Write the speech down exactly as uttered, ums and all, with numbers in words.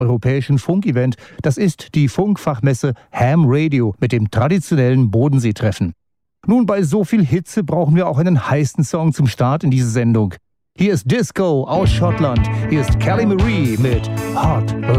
europäischen Funk-Event. Das ist die Funkfachmesse Ham Radio mit dem traditionellen Bodenseetreffen. Nun, bei so viel Hitze brauchen wir auch einen heißen Song zum Start in diese Sendung. Hier ist Disco aus Schottland. Hier ist Kelly Marie mit Hot Love.